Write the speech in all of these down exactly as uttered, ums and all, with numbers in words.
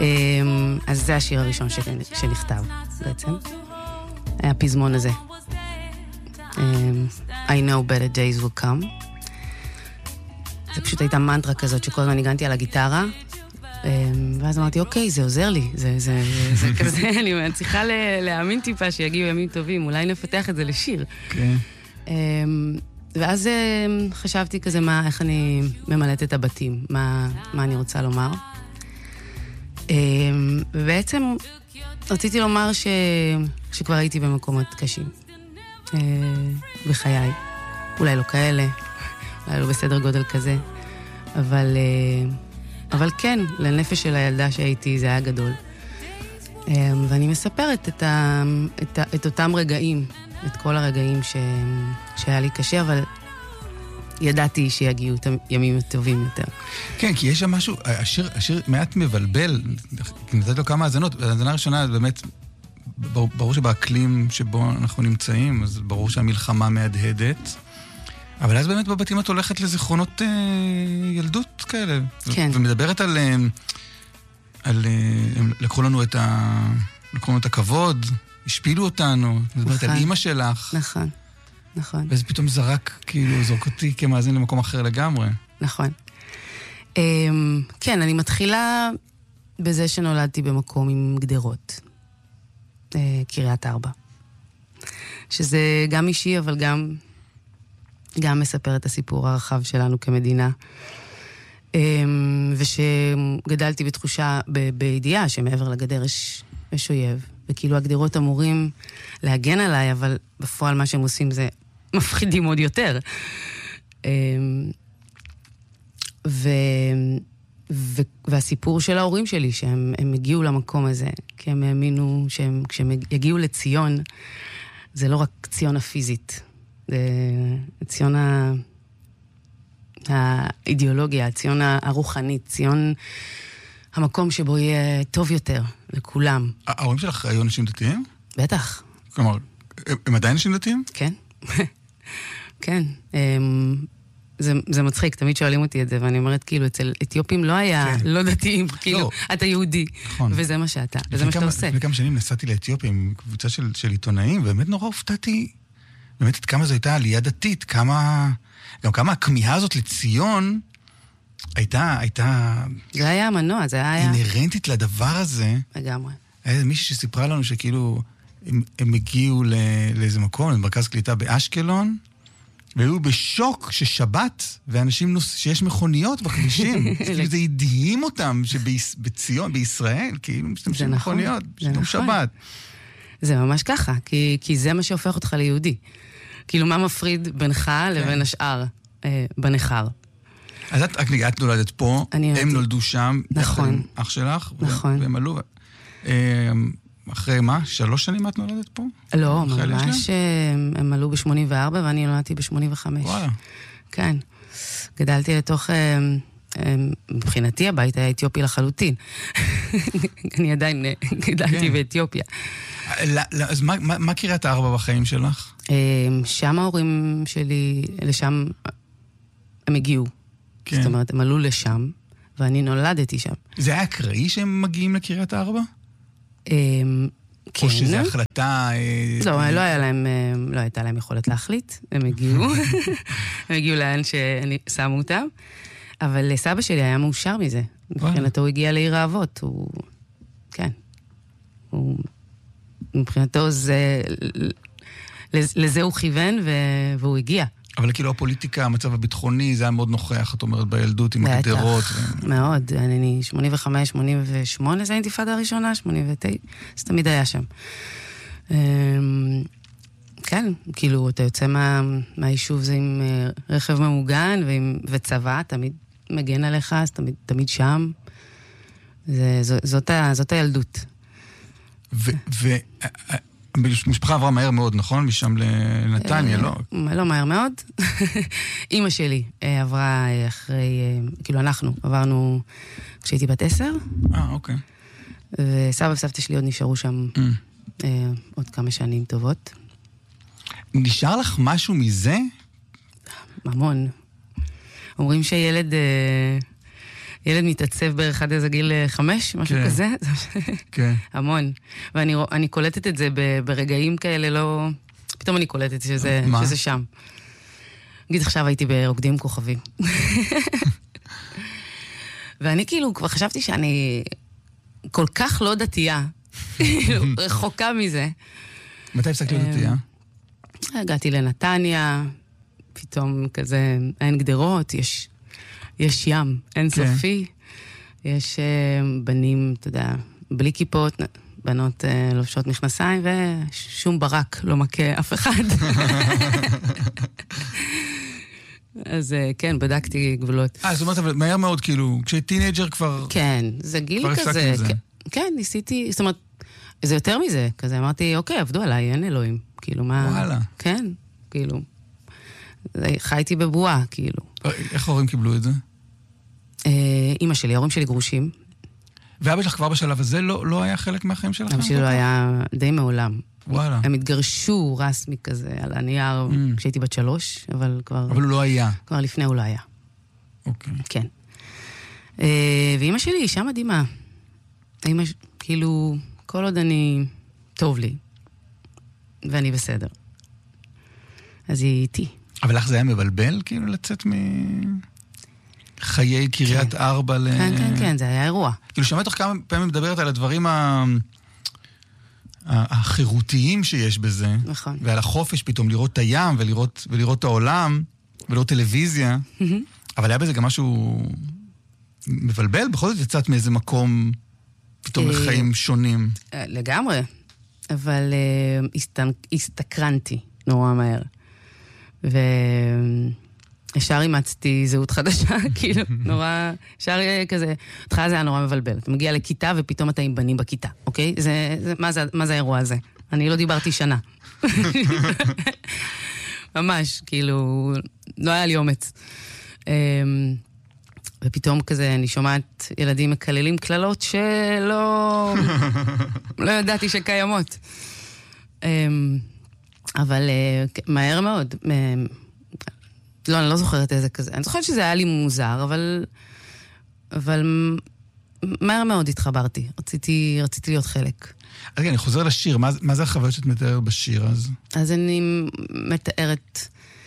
אז זה השיר הראשון שנכתב בעצם. היה פזמון הזה. I know better days will come. זה פשוט הייתה מנטרה כזאת שכל הזמן ניגנתי על הגיטרה, ואז אמרתי, אוקיי, זה עוזר לי, זה, זה, זה, זה כזה, אני צריכה להאמין טיפה שיגיעו ימים טובים, אולי נפתח את זה לשיר. כן. ואז חשבתי כזה, מה, איך אני ממלאת את הבתים, מה, מה אני רוצה לומר. ובעצם רציתי לומר ש, שכבר הייתי במקומות קשים בחיי. אולי לא כאלה, אולי לא בסדר גודל כזה, אבל, אבל כן, לנפש של הילדה שהייתי זה היה גדול. ואני מספרת את, ה, את, ה, את אותם רגעים, את כל הרגעים ש, שהיה לי קשה, אבל ידעתי שיגיעו את הימים הטובים יותר. כן, כי יש שם משהו, השיר, השיר מעט מבלבל, נתת לו כמה האזנות, האזנה הראשונה באמת, ברור, ברור שבאקלים שבו אנחנו נמצאים, אז ברור שהמלחמה מהדהדת, אבל אז באמת בבתים את הולכת לזיכרונות אה, ילדות כאלה. כן. ו- ומדברת על, אה, על אה, הם לקחו לנו את ה... לקחו לנו את הכבוד, השפילו אותנו, מדברת על אמא שלך. נכון, נכון. וזה פתאום זרק, כאילו, זרק אותי כמאזין למקום אחר לגמרי. נכון. אה, כן, אני מתחילה בזה שנולדתי במקום עם גדרות. אה, קריית ארבע. שזה גם אישי, אבל גם... גם מספר את הסיפור הרחב שלנו כמדינה. ושגדלתי בתחושה, ב- בידיעה שמעבר לגדר יש, יש אויב. וכאילו הגדרות אמורים להגן עליי, אבל בפועל מה שהם עושים זה מפחידים עוד יותר. ו... ו... והסיפור של ההורים שלי, שהם הם הגיעו למקום הזה, כי הם האמינו שהם, כשהם יגיעו לציון, זה לא רק ציון הפיזית, זה ציון האידיאולוגיה, ציון הרוחנית, ציון המקום שבו יהיה טוב יותר לכולם. ההורים שלך היו אנשים דתיים? בטח. כלומר, הם עדיין אנשים דתיים? כן. כן. זה, זה מצחיק, תמיד שואלים אותי את זה, ואני אומרת, כאילו, אצל אתיופים לא היה כן. לא דתיים, כאילו, לא. אתה יהודי, נכון. וזה מה שאתה, וזה מה שאתה עושה. לפני כמה שנים נסעתי לאתיופיה עם קבוצה של, של עיתונאים, ובאמת נורא הופתעתי, באמת את כמה זו הייתה עלייה דתית, כמה, גם כמה הכמיהה הזאת לציון, הייתה, הייתה... זה היה המנוע, זה היה... אינרנטית לדבר הזה. לגמרי. היה מישהי שסיפרה לנו שכאילו, הם, הם הגיעו לא, לאיזה מקום, למרכז קליטה באשקלון, והיו בשוק ששבת, ואנשים נוס... שיש מכוניות בכבישים. זה הדהים אותם שבציון, בישראל, כאילו משתמשים מכוניות, בשביל שבת. זה ממש ככה, כי, כי זה מה שהופך אותך ליהודי. כאילו, מה מפריד בינך לבין השאר אה, בנחר? אז את, את נולדת פה, הם נולדו שם, נכון. אח שלך, נכון. והם עלו... אחרי מה? שלוש שנים את נולדת פה? לא, ממש הם עלו ב-שמונים וארבע ואני נולדתי ב-שמונים וחמש. וואלה. כן. גדלתי לתוך... מבחינתי הבית היה אתיופי לחלוטין. אני עדיין גדלתי באתיופיה. אז מה קריית הארבע בחיים שלך? שם ההורים שלי, לשם הם הגיעו. זאת אומרת, הם עלו לשם, ואני נולדתי שם. זה היה אקראי שהם מגיעים לקריית הארבע? כן. או שזו החלטה... לא, לא היה להם, לא הייתה להם יכולת להחליט. הם הגיעו. הם הגיעו לאן ששמו אותם. אבל סבא שלי היה מאושר מזה. מבחינתו הוא הגיע לעיר האבות. הוא... כן. הוא... מבחינתו זה... לזה הוא כיוון והוא הגיע. אבל כאילו הפוליטיקה, המצב הביטחוני, זה היה מאוד נוכח, את אומרת, בילדות עם הגדרות. בטח, מאוד. אני שמונים וחמש, שמונים ושמונה, זה האינתיפאדה הראשונה, שמונים ותשע, זה תמיד היה שם. כן, כאילו, אתה יוצא מהיישוב זה עם רכב ממוגן וצבא, תמיד מגן עליך, אז תמיד שם. זאת הילדות. ו... משפחה עברה מהר מאוד, נכון? משם לנתניה, לא? לא מהר מאוד. אמא שלי עברה אחרי, כאילו אנחנו עברנו כשהייתי בת עשר. אה, אוקיי. וסבא וסבתא שלי עוד נשארו שם עוד כמה שנים טובות. נשאר לך משהו מזה? המון. אומרים שילד ילד מתעצב בערך עד איזה גיל חמש, משהו כן. כזה. כן. המון. ואני אני קולטת את זה ברגעים כאלה, לא... פתאום אני קולטת שזה, שזה שם. נגיד עכשיו הייתי ברוקדים כוכבים. ואני כאילו כבר חשבתי שאני כל כך לא דתייה, רחוקה מזה. מתי הפסקת להיות דתייה? הגעתי לנתניה, פתאום כזה, אין גדרות, יש, יש ים, אין סופי, יש בנים, אתה יודע, בלי כיפות, בנות לובשות מכנסיים, ושום ברק לא מכה אף אחד. אז כן, בדקתי גבולות. אה, זאת אומרת, אבל מהר מאוד, כאילו, כשטינג'ר כבר... כן, זה גיל כזה. כן, ניסיתי, זאת אומרת, זה יותר מזה, כזה, אמרתי, אוקיי, עבדו עליי, אין אלוהים. כאילו, מה... וואלה. כן, כאילו. חייתי בבועה, כאילו. איך ההורים קיבלו את זה? אמא שלי, ההורים שלי גרושים. ואבא שלך כבר בשלב הזה לא היה חלק מהחיים שלכם? אבא שלי לא היה די מעולם. וואלה. הם התגרשו רסמי כזה על הנייר כשהייתי בת שלוש, אבל כבר... אבל הוא לא היה. כבר לפני הוא לא היה. אוקיי. כן. ואמא שלי אישה מדהימה. אמא, כאילו, כל עוד אני... טוב לי. ואני בסדר. אז היא איתי. אבל לך זה היה מבלבל, כאילו, לצאת מחיי קריית ארבע ל... כן, כן, כן, זה היה אירוע. כאילו, שמעת לך כמה פעמים מדברת על הדברים החירותיים שיש בזה. נכון. ועל החופש פתאום, לראות את הים ולראות, ולראות את העולם, ולראות טלוויזיה. אבל היה בזה גם משהו מבלבל, בכל זאת יצאת מאיזה מקום פתאום לחיים שונים. לגמרי. אבל הסתקרנתי נורא מהר. וישר אימצתי זהות חדשה, כאילו, נורא, ישר כזה, התחלה זה היה נורא מבלבל. אתה מגיע לכיתה ופתאום אתה עם בנים בכיתה, אוקיי? זה, זה, מה זה, מה זה האירוע הזה? אני לא דיברתי שנה. ממש, כאילו, לא היה לי אומץ. ופתאום כזה אני שומעת ילדים מקללים כללות שלא, לא ידעתי שקיימות. אבל מהר מאוד, לא, אני לא זוכרת איזה כזה, אני זוכרת שזה היה לי מוזר, אבל, אבל מהר מאוד התחברתי, רציתי, רציתי להיות חלק. אז אני חוזר לשיר, מה, מה זה החוויות שאת מתארת בשיר אז? אז אני מתארת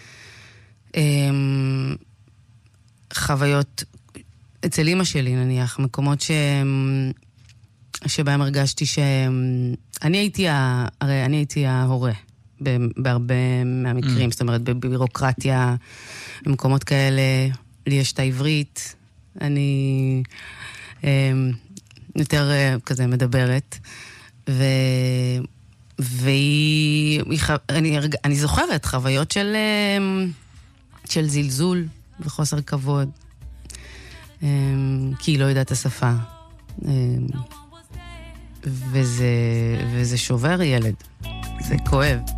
חוויות אצל אמא שלי נניח, מקומות ש... שבהם הרגשתי שאני הייתי, ה... הרי אני הייתי ההורה. בהרבה מהמקרים, זאת אומרת, בבירוקרטיה, במקומות כאלה, לי יש את העברית, אני יותר כזה מדברת, והיא, אני זוכרת חוויות של של זלזול וחוסר כבוד, כי היא לא יודעת את השפה, וזה שובר ילד, זה כואב.